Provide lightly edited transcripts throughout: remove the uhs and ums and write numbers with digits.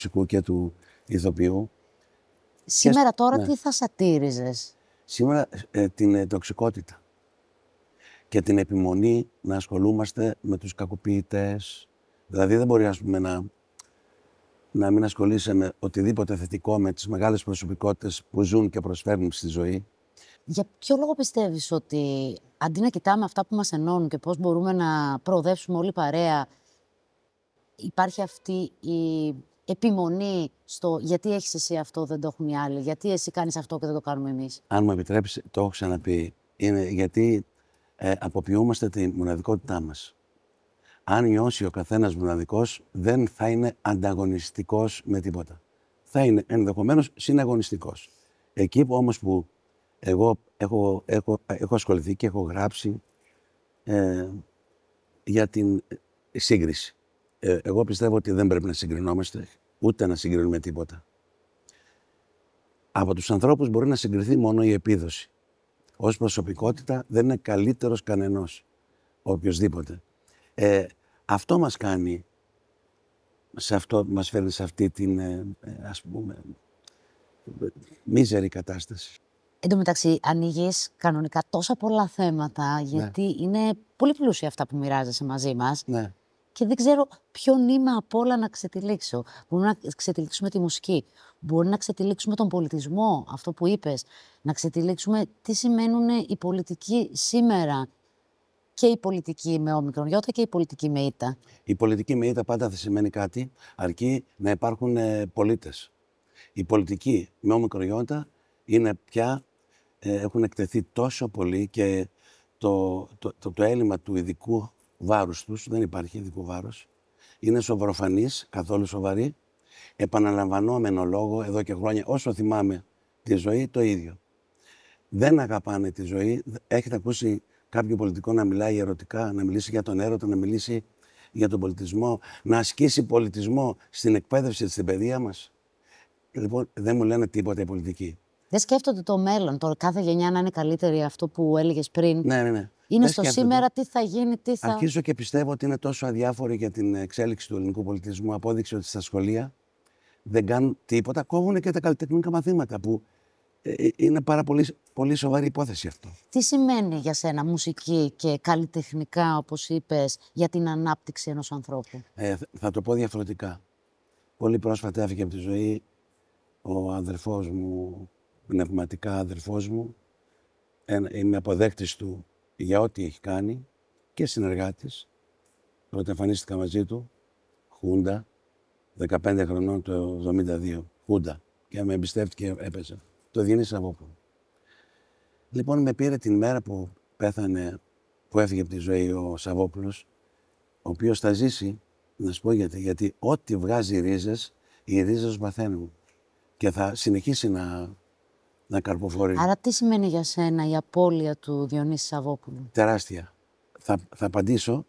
μουσικού και του ηθοποιού. Σήμερα τώρα ναι. τι θα σατήριζες? Σήμερα την τοξικότητα και την επιμονή να ασχολούμαστε με τους κακοποιητές. Δηλαδή δεν μπορεί, ας πούμε, να μην ασχολείσαι με οτιδήποτε θετικό με τις μεγάλες προσωπικότητες που ζουν και προσφέρουν στη ζωή. Για ποιο λόγο πιστεύεις ότι αντί να κοιτάμε αυτά που μας ενώνουν και πώς μπορούμε να προοδεύσουμε όλοι παρέα, υπάρχει αυτή η επιμονή στο γιατί έχεις εσύ αυτό, δεν το έχουν οι άλλοι, γιατί εσύ κάνεις αυτό και δεν το κάνουμε εμείς? Αν μου επιτρέψει, το έχω ξαναπεί, είναι γιατί αποποιούμαστε τη μοναδικότητά μας. Αν νιώσει ο καθένας μοναδικός, δεν θα είναι ανταγωνιστικός με τίποτα. Θα είναι ενδεχομένως συναγωνιστικός. Εκεί που όμως που εγώ έχω ασχοληθεί και έχω γράψει για την σύγκριση. Εγώ πιστεύω ότι δεν πρέπει να συγκρινόμαστε, ούτε να συγκρίνουμε τίποτα. Από τους ανθρώπους μπορεί να συγκριθεί μόνο η επίδοση. Ως προσωπικότητα δεν είναι καλύτερος κανενός, οποιοσδήποτε. Αυτό μας κάνει, μας φέρνει σε αυτή την, ας πούμε, μίζερη κατάσταση. Εν τω μεταξύ, ανοίγεις κανονικά τόσα πολλά θέματα, γιατί είναι πολύ πλούσια αυτά που μοιράζεσαι μαζί μας. Ναι. Και δεν ξέρω ποιο νήμα απ' όλα να ξετυλίξω. Μπορούμε να ξετυλίξουμε τη μουσική, μπορεί να ξετυλίξουμε τον πολιτισμό, αυτό που είπες, να ξετυλίξουμε τι σημαίνουν οι πολιτικοί σήμερα. Και η πολιτική με όμικρον γιώτα και η πολιτική με ήτα. Η πολιτική με ήτα πάντα θα σημαίνει κάτι, αρκεί να υπάρχουν πολίτες. Οι πολιτικοί με όμικρον γιώτα είναι πια, έχουν εκτεθεί τόσο πολύ και το έλλειμμα του ειδικού βάρους τους, δεν υπάρχει ειδικό βάρος, είναι σοβαροφανής, καθόλου σοβαρή, επαναλαμβανόμενο λόγο εδώ και χρόνια, όσο θυμάμαι τη ζωή, το ίδιο. Δεν αγαπάνε τη ζωή. Έχετε ακούσει κάποιο πολιτικό να μιλάει ερωτικά, να μιλήσει για τον έρωτα, να μιλήσει για τον πολιτισμό, να ασκήσει πολιτισμό στην εκπαίδευση, στην παιδεία μας? Λοιπόν, δεν μου λένε τίποτα οι πολιτικοί. Δεν σκέφτονται το μέλλον, το κάθε γενιά να είναι καλύτερη, αυτό που έλεγες πριν. Ναι. Είναι δεν στο σκέφτονται. σήμερα, τι θα γίνει, τι θα... Αρχίζω και πιστεύω ότι είναι τόσο αδιάφοροι για την εξέλιξη του ελληνικού πολιτισμού. Απόδειξε ότι στα σχολεία δεν κάνουν τίποτα, κόβουν και τα καλλιτεχνικά μαθήματα, που είναι πάρα πολύ σοβαρή υπόθεση αυτό. Τι σημαίνει για σένα μουσική και καλλιτεχνικά, όπως είπες, για την ανάπτυξη ενός ανθρώπου? Θα το πω διαφορετικά. Πολύ πρόσφατα έφυγε από τη ζωή ο αδερφός μου, πνευματικά αδερφός μου. Είμαι αποδέκτης του για ό,τι έχει κάνει και συνεργάτης. Πρωτοεμφανίστηκα μαζί του, Χούντα, 15 χρονών το 1972, Χούντα, και με εμπιστεύτηκε, έπαιζε. Το Διονύση Σαββόπουλο. Λοιπόν, με πήρε την μέρα που πέθανε, που έφυγε από τη ζωή ο Σαββόπουλος, ο οποίος θα ζήσει, να σου πω γιατί ό,τι βγάζει ρίζες, οι ρίζες βαθαίνουν και θα συνεχίσει να καρποφορεί. Άρα τι σημαίνει για σένα η απώλεια του Διονύση Σαββόπουλου? Τεράστια. Θα απαντήσω,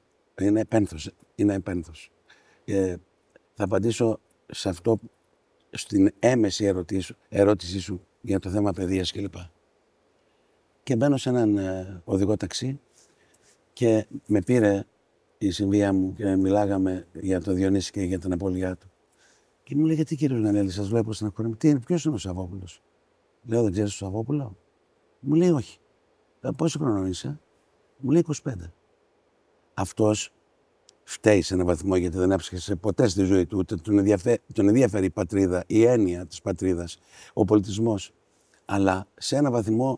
είναι επένθος. Θα απαντήσω σε αυτό, στην έμεση ερώτησή σου για το θέμα παιδείας κλπ. Και μπαίνω σε έναν οδηγό ταξί και με πήρε η συμβία μου και μιλάγαμε για το Διονύση και για την απώλειά του. Και μου λέει, γιατί κύριε Νανέλη, σας βλέπω στην ακρονή. Ποιος είναι ο Σαββόπουλος? Λέω, δεν ξέρεις τον Σαββόπουλο? Μου λέει, όχι. Πόσο χρόνο είσαι? Μου λέει, 25. Αυτός φταίει σε έναν βαθμό, γιατί δεν έψαξε ποτέ στη ζωή του, ούτε τον ενδιαφέρει η πατρίδα, η έννοια της πατρίδας, ο πολιτισμός. Αλλά σε έναν βαθμό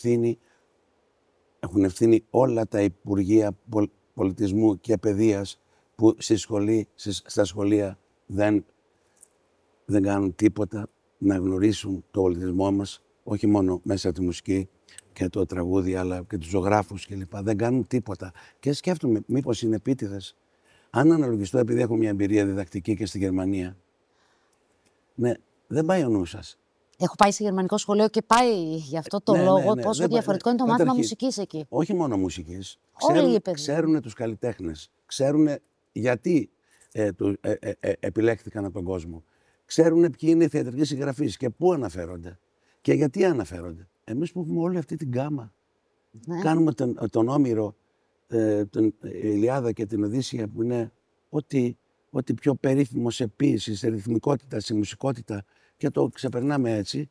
έχουν ευθύνη όλα τα Υπουργεία Πολιτισμού και Παιδείας που στα σχολεία δεν κάνουν τίποτα να γνωρίσουν το πολιτισμό μας, όχι μόνο μέσα από τη μουσική και το τραγούδι, αλλά και τους ζωγράφους κλπ. Δεν κάνουν τίποτα. Και σκέφτομαι, μήπως είναι επίτηδες. Αν αναλογιστώ, επειδή έχω μια εμπειρία διδακτική και στη Γερμανία, ναι, δεν πάει ο νους σας. Έχω πάει σε γερμανικό σχολείο και πάει γι' αυτό το λόγο πόσο διαφορετικό είναι το μάθημα μουσικής εκεί. Όχι μόνο μουσικής. Ξέρουν τους καλλιτέχνες. Ξέρουν γιατί επιλέχθηκαν από τον κόσμο. Ξέρουν ποιοι είναι οι θεατρικοί συγγραφείς και πού αναφέρονται και γιατί αναφέρονται. Εμείς που έχουμε όλη αυτή την γκάμα, κάνουμε τον Όμηρο, την Ηλιάδα και την Οδύσσεια, που είναι ό,τι ό,τι πιο περίφημο σε ποίηση, σε ρυθμικότητα, σε μουσικότητα και το ξεπερνάμε έτσι.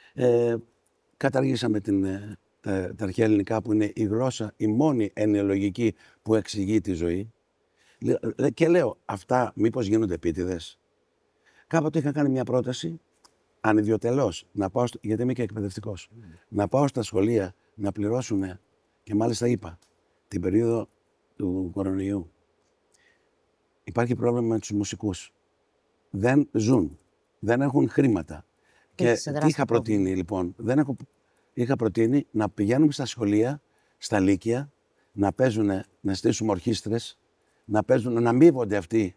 Καταργήσαμε τα αρχαία ελληνικά που είναι η γλώσσα, η μόνη ενοιολογική που εξηγεί τη ζωή. Και λέω, αυτά μήπως γίνονται επίτηδες. Κάποτε είχα κάνει μια πρόταση, ανιδιοτελώς, γιατί είμαι και εκπαιδευτικός, να πάω στα σχολεία να πληρώσουν, και μάλιστα είπα, την περίοδο του κορονοϊού. Υπάρχει πρόβλημα με τους μουσικούς. Δεν ζουν, δεν έχουν χρήματα. Και τι είχα προτείνει λοιπόν, είχα προτείνει να πηγαίνουμε στα σχολεία, στα λύκεια, να παίζουν, να στήσουμε ορχήστρες, να παίζουν, να αμείβονται αυτοί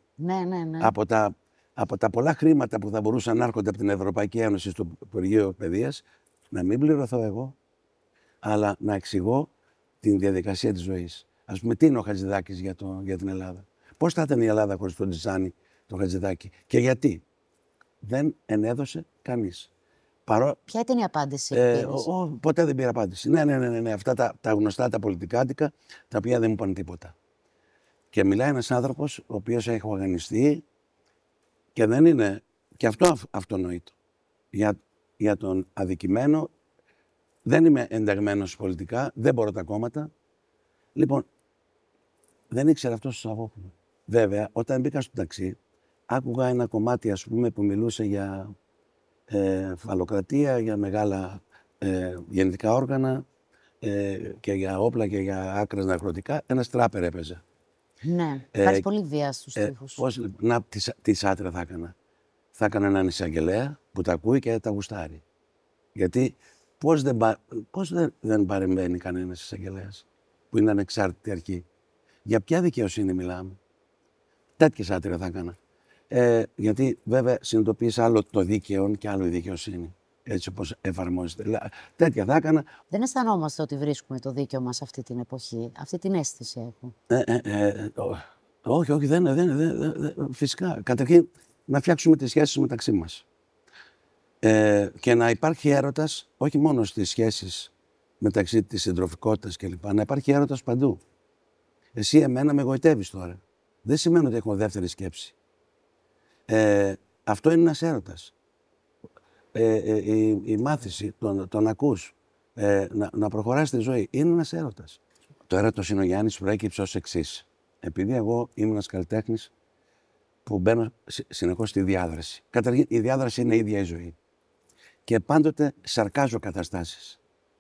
από τα πολλά χρήματα που θα μπορούσαν να έρχονται από την Ευρωπαϊκή Ένωση στο Υπουργείο Παιδείας, να μην πληρωθώ εγώ, αλλά να εξηγώ την διαδικασία της ζωής. Ας πούμε, τι είναι ο Χατζηδάκης για την Ελλάδα. Πώς θα ήταν η Ελλάδα χωρίς τον Τζιζάνη, τον Χατζηδάκη, και γιατί. Δεν ενέδωσε κανείς. Ποια ήταν η απάντηση? Ποτέ δεν πήρα απάντηση. Ναι. Αυτά τα γνωστά, τα πολιτικάτικα, τα οποία δεν μου είπαν τίποτα. Και μιλάει ένας άνθρωπος, ο οποίος έχει οργανιστεί και δεν είναι και αυτό αυτονόητο. Για τον αδικημένο, δεν είμαι ενταγμένος πολιτικά, δεν μπορώ τα κόμματα. Λοιπόν, δεν ήξερα αυτό στο Σαββόπουλο. Βέβαια, όταν μπήκα στο ταξί, άκουγα ένα κομμάτι, ας πούμε, που μιλούσε για φαλοκρατία, για μεγάλα γεννητικά όργανα και για όπλα και για άκρες ναρκωτικά. Ένας τράπερ έπαιζε. Ναι, υπάρχει πολύ βία στους τοίχους. Τι σάτρα θα έκανα. Θα έκανα έναν εισαγγελέα που τα ακούει και τα γουστάρει. Γιατί πώς δεν παρεμβαίνει κανένας εισαγγελέας που είναι ανεξάρτητη αρχή. Για ποια δικαιοσύνη μιλάμε? Τέτοια σάτυρα θα έκανα. Γιατί βέβαια συνειδητοποιείς άλλο το δίκαιο και άλλο η δικαιοσύνη. Έτσι όπως εφαρμόζεται. Τέτοια θα έκανα. Δεν αισθανόμαστε ότι βρίσκουμε το δίκαιο μας αυτή την εποχή? Αυτή την αίσθηση έχω. Όχι, φυσικά. Καταρχήν να φτιάξουμε τις σχέσεις μεταξύ μας. Και να υπάρχει έρωτας όχι μόνο στις σχέσεις μεταξύ της συντροφικότητας κλπ. Να υπάρχει έρωτας παντού. Εσύ εμένα με εγωιτεύεις τώρα. Δεν σημαίνει ότι έχω δεύτερη σκέψη. Αυτό είναι ένας έρωτας. Η μάθηση, τον ακούς, να προχωράς στη ζωή, είναι ένας έρωτας. Το έρωτος είναι ο Γιάννης προέκυψε ως εξής. Επειδή εγώ ήμουν ένας καλλιτέχνης που μπαίνω συνεχώς στη διάδραση. Καταρχήν η διάδραση είναι η ίδια η ζωή. Και πάντοτε σαρκάζω καταστάσεις.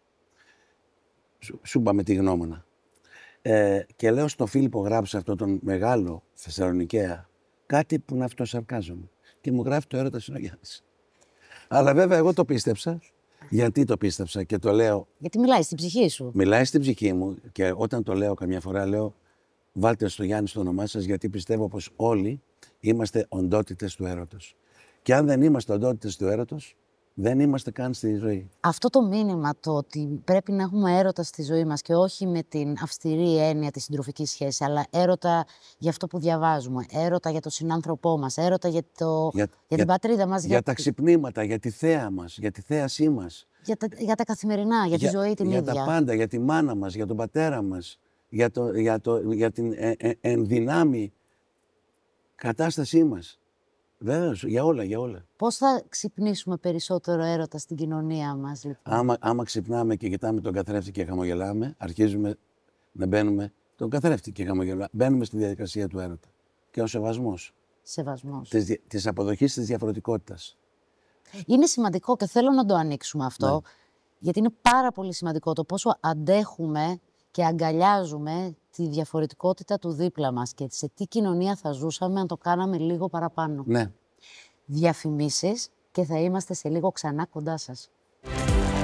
Σου είπα με τη γνώμονα. Και λέω στον Φίλιππο, γράψε αυτό τον μεγάλο Θεσσαλονικαία, κάτι που να αυτοσαρκάζομαι. Και μου γράφει το έρωτας είναι ο Γιάννης. Αλλά βέβαια εγώ το πίστεψα. Γιατί το πίστεψα και το λέω? Γιατί μιλάει στην ψυχή σου. Μιλάει στην ψυχή μου και όταν το λέω καμιά φορά λέω βάλτε στο Γιάννη στο όνομά σας, γιατί πιστεύω πως όλοι είμαστε οντότητες του έρωτος. Και αν δεν είμαστε οντότητες του έρωτος, δεν είμαστε καν στη ζωή. Αυτό το μήνυμα, το ότι πρέπει να έχουμε έρωτα στη ζωή μας και όχι με την αυστηρή έννοια της συντροφικής σχέσης, αλλά έρωτα για αυτό που διαβάζουμε, έρωτα για τον συνάνθρωπό μας, έρωτα για την πατρίδα μας. Για τα ξυπνήματα, για τη θέα μας, για τη θέασή μας. Για τα καθημερινά, για τη ζωή την ίδια. Για τα πάντα, για τη μάνα μας, για τον πατέρα μας, για την ενδυνάμει κατάστασή μας. Βέβαιως, για όλα. Πώς θα ξυπνήσουμε περισσότερο έρωτα στην κοινωνία μας, λοιπόν? Άμα ξυπνάμε και κοιτάμε τον καθρέφτη και χαμογελάμε, αρχίζουμε να μπαίνουμε τον καθρέφτη και χαμογελάμε. Μπαίνουμε στη διαδικασία του έρωτα. Και ο σεβασμός. Της αποδοχής της διαφορετικότητας. Είναι σημαντικό και θέλω να το ανοίξουμε αυτό, ναι. Γιατί είναι πάρα πολύ σημαντικό το πόσο αντέχουμε και αγκαλιάζουμε τη διαφορετικότητα του δίπλα μας και σε τι κοινωνία θα ζούσαμε αν το κάναμε λίγο παραπάνω. Ναι. Διαφημίσεις και θα είμαστε σε λίγο ξανά κοντά σας.